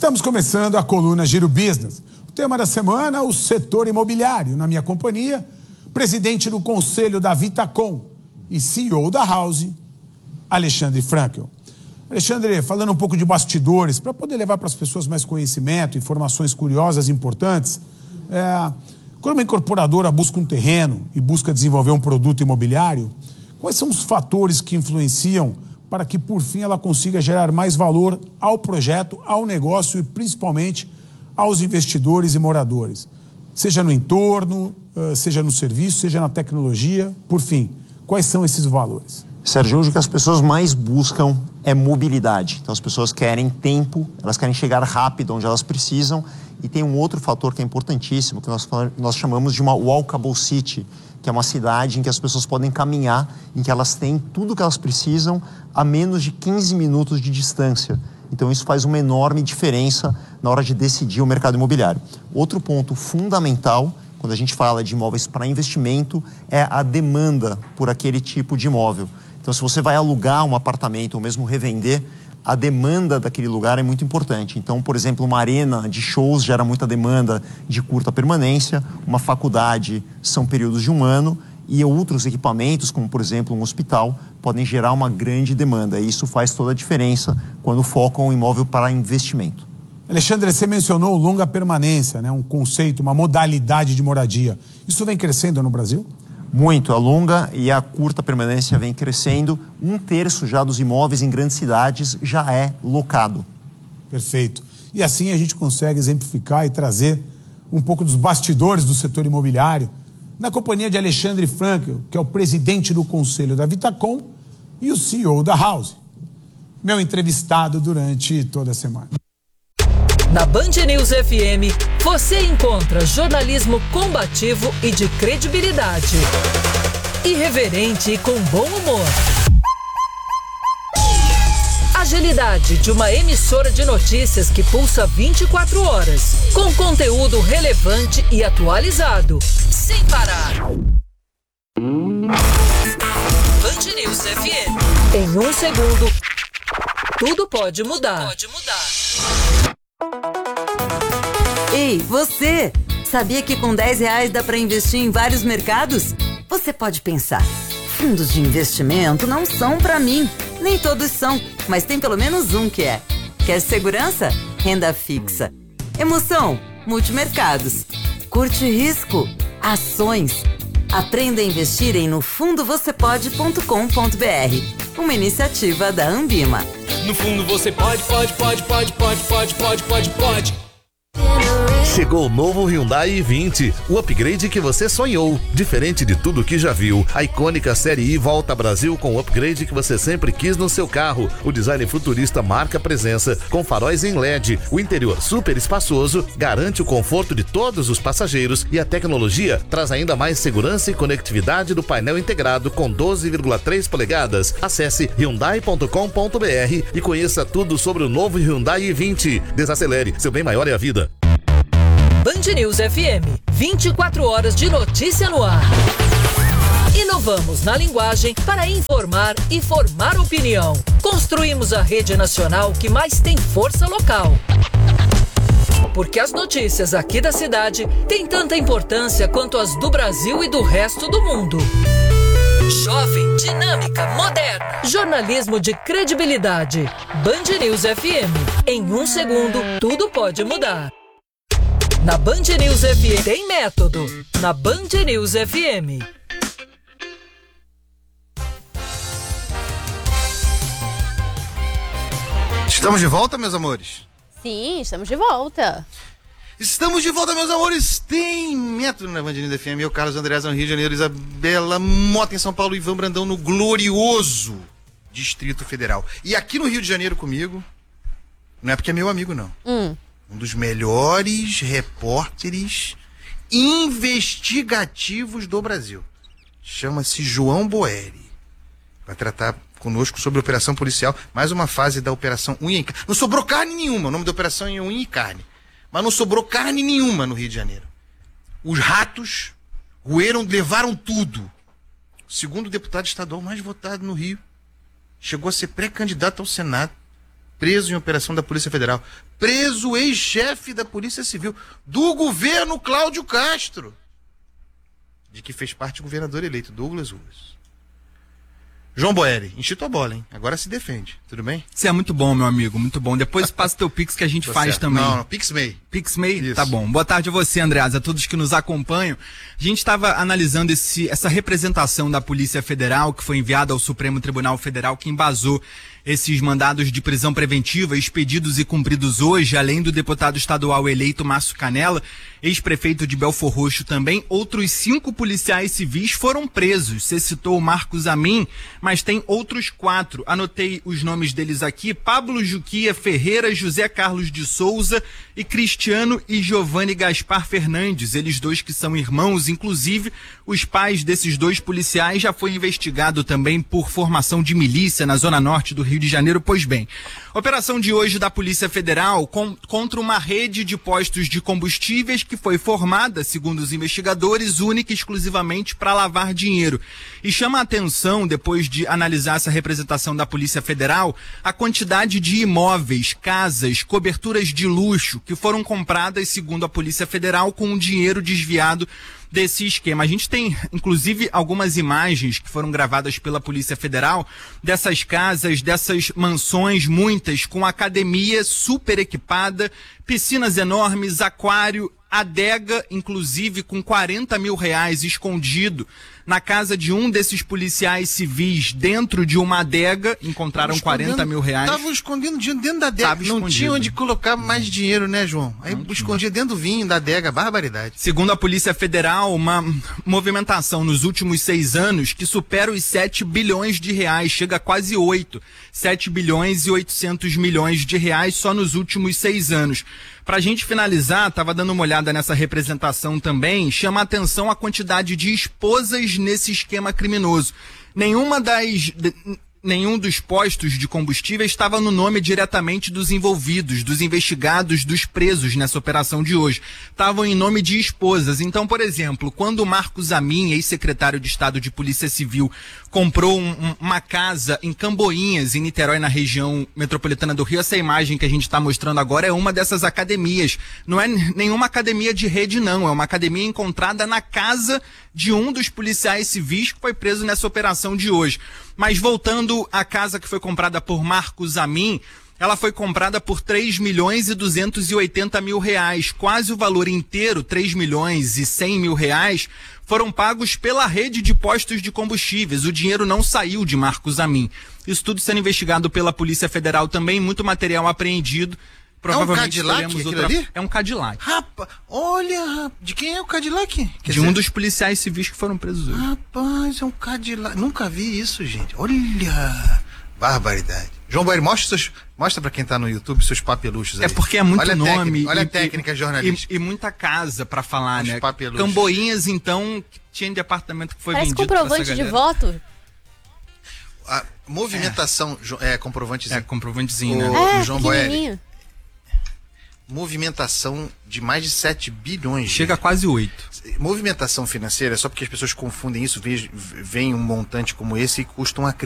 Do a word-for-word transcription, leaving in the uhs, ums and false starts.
Estamos começando a coluna Giro Business. O tema da semana, o setor imobiliário. Na minha companhia, presidente do conselho da Vitacom e C E O da House, Alexandre Frankel. Alexandre, falando um pouco de bastidores, para poder levar para as pessoas mais conhecimento, informações curiosas e importantes, é, quando uma incorporadora busca um terreno e busca desenvolver um produto imobiliário, quais são os fatores que influenciam para que, por fim, ela consiga gerar mais valor ao projeto, ao negócio e, principalmente, aos investidores e moradores? Seja no entorno, seja no serviço, seja na tecnologia, por fim, quais são esses valores? Sérgio, hoje o que as pessoas mais buscam é mobilidade. Então, as pessoas querem tempo, elas querem chegar rápido onde elas precisam. E tem um outro fator que é importantíssimo, que nós, nós chamamos de uma walkable city, que é uma cidade em que as pessoas podem caminhar, em que elas têm tudo o que elas precisam a menos de quinze minutos de distância. Então, isso faz uma enorme diferença na hora de decidir o mercado imobiliário. Outro ponto fundamental, quando a gente fala de imóveis para investimento, é a demanda por aquele tipo de imóvel. Então, se você vai alugar um apartamento ou mesmo revender, a demanda daquele lugar é muito importante. Então, por exemplo, uma arena de shows gera muita demanda de curta permanência, uma faculdade são períodos de um ano e outros equipamentos, como por exemplo um hospital, podem gerar uma grande demanda. E isso faz toda a diferença quando focam um imóvel para investimento. Alexandre, você mencionou longa permanência, né? Um conceito, uma modalidade de moradia. Isso vem crescendo no Brasil? Muito. A longa e a curta permanência vem crescendo. Um terço já dos imóveis em grandes cidades já é locado. Perfeito. E assim a gente consegue exemplificar e trazer um pouco dos bastidores do setor imobiliário na companhia de Alexandre Frankel, que é o presidente do conselho da Vitacom e o C E O da House. Meu entrevistado durante toda a semana. Na Band News F M, você encontra jornalismo combativo e de credibilidade. Irreverente e com bom humor. Agilidade de uma emissora de notícias que pulsa vinte e quatro horas, com conteúdo relevante e atualizado, sem parar. Band News F M. Em um segundo, tudo pode mudar. Pode mudar. Ei, você! Sabia que com dez reais dá para investir em vários mercados? Você pode pensar, fundos de investimento não são para mim. Nem todos são, mas tem pelo menos um que é. Quer segurança? Renda fixa. Emoção? Multimercados. Curte risco? Ações. Aprenda a investir em no fundo você pode ponto com ponto b r. Uma iniciativa da Ambima. No fundo você pode, pode, pode, pode, pode, pode, pode, pode, pode. Chegou o novo Hyundai i vinte, o upgrade que você sonhou. Diferente de tudo que já viu, a icônica Série I volta ao Brasil com o upgrade que você sempre quis no seu carro. O design futurista marca presença, com faróis em L E D. O interior super espaçoso garante o conforto de todos os passageiros e a tecnologia traz ainda mais segurança e conectividade do painel integrado com doze vírgula três polegadas. Acesse hyundai ponto com ponto b r e conheça tudo sobre o novo Hyundai i vinte. Desacelere, seu bem maior é a vida. Band News F M, vinte e quatro horas de notícia no ar. Inovamos na linguagem para informar e formar opinião. Construímos a rede nacional que mais tem força local. Porque as notícias aqui da cidade têm tanta importância quanto as do Brasil e do resto do mundo. Jovem, dinâmica, moderna. Jornalismo de credibilidade. Band News F M. Em um segundo, tudo pode mudar. Na Band News F M tem método. Na Band News F M. Estamos de volta, meus amores? Sim, estamos de volta. Estamos de volta, meus amores. Tem método na Band News F M. Eu, Carlos Andreasa, no Rio de Janeiro, Isabela Mota em São Paulo, Ivan Brandão no glorioso Distrito Federal. E aqui no Rio de Janeiro comigo, não é porque é meu amigo, não. Hum. Um dos melhores repórteres investigativos do Brasil. Chama-se João Boeri. Vai tratar conosco sobre a operação policial, mais uma fase da operação unha e carne. Não sobrou carne nenhuma, o nome da operação é unha e carne. Mas não sobrou carne nenhuma no Rio de Janeiro. Os ratos roeram, levaram tudo. O segundo deputado estadual mais votado no Rio. Chegou a ser pré-candidato ao Senado. preso em operação da Polícia Federal. Preso o ex-chefe da Polícia Civil do governo Cláudio Castro, de que fez parte o governador eleito, Douglas Ruas. João Boeri, enchitou a bola, hein? Agora se defende, tudo bem? Você é muito bom, meu amigo, muito bom. Depois passa teu Pix que a gente Tô faz certo. também. Não, não, PixMay. PixMay? Isso. Tá bom. Boa tarde a você, Andreasa, a todos que nos acompanham. A gente estava analisando esse, essa representação da Polícia Federal que foi enviada ao Supremo Tribunal Federal, que embasou esses mandados de prisão preventiva expedidos e cumpridos hoje, além do deputado estadual eleito Márcio Canela, ex-prefeito de Belfor Roxo também, outros cinco policiais civis foram presos. Você citou o Marcos Amin, mas tem outros quatro. Anotei os nomes deles aqui: Pablo Juquia Ferreira, José Carlos de Souza e Cristiano e Giovanni Gaspar Fernandes, eles dois que são irmãos. Inclusive, os pais desses dois policiais já foi investigado também por formação de milícia na zona norte do Rio de Janeiro. Pois bem, operação de hoje da Polícia Federal com, contra uma rede de postos de combustíveis que foi formada, segundo os investigadores, única e exclusivamente para lavar dinheiro. E chama a atenção, depois de analisar essa representação da Polícia Federal, a quantidade de imóveis, casas, coberturas de luxo que foram compradas, segundo a Polícia Federal, com o dinheiro desviado desse esquema. A gente tem, inclusive, algumas imagens que foram gravadas pela Polícia Federal dessas casas, dessas mansões, muitas com academia super equipada, piscinas enormes, aquário, adega, inclusive, com quarenta mil reais escondido na casa de um desses policiais civis. Dentro de uma adega, encontraram quarenta mil reais. Estavam escondendo dinheiro dentro da adega. Tava Não escondido. tinha onde colocar mais dinheiro, né, João? Aí escondia dentro do vinho, da adega, barbaridade. Segundo a Polícia Federal, uma movimentação nos últimos seis anos que supera os sete bilhões de reais, chega a quase oito. sete bilhões e oitocentos milhões de reais só nos últimos seis anos. Pra gente finalizar, estava dando uma olhada nessa representação também, chama a atenção a quantidade de esposas nesse esquema criminoso. Nenhuma das... Nenhum dos postos de combustível estava no nome diretamente dos envolvidos, dos investigados, dos presos nessa operação de hoje. Estavam em nome de esposas. Então, por exemplo, quando o Marcos Amin, ex-secretário de Estado de Polícia Civil, comprou um, um, uma casa em Camboinhas, em Niterói, na região metropolitana do Rio, essa imagem que a gente está mostrando agora é uma dessas academias. Não é nenhuma academia de rede, não. É uma academia encontrada na casa de um dos policiais civis que foi preso nessa operação de hoje. Mas voltando à casa que foi comprada por Marcos Amin, ela foi comprada por três milhões e duzentos e oitenta mil reais. Quase o valor inteiro, três milhões e cem mil reais, foram pagos pela rede de postos de combustíveis. O dinheiro não saiu de Marcos Amin. Isso tudo sendo investigado pela Polícia Federal também, muito material apreendido. Provavelmente é um Cadillac teremos outra... ali? É um Cadillac. Rapaz, olha, de quem é o Cadillac? Quer de dizer... um dos policiais civis que foram presos hoje. Rapaz, é um Cadillac. Nunca vi isso, gente. Olha, barbaridade. João Boeri, mostra, seus... mostra pra quem tá no YouTube seus papeluchos aí. É porque é muito olha nome. Técnica, olha e, a técnica jornalística. E, e muita casa pra falar, Os né? papeluchos. Camboinhas, então, tinha de apartamento que foi Parece vendido pra essa comprovante de galera. voto. A movimentação, é, é comprovantezinho. É, comprovantezinho, O- né? É, João Boeri. pequenininho. Movimentação de mais de sete bilhões. Chega a gente. quase oito. Movimentação financeira, só porque as pessoas confundem isso, veem um montante como esse e custam uma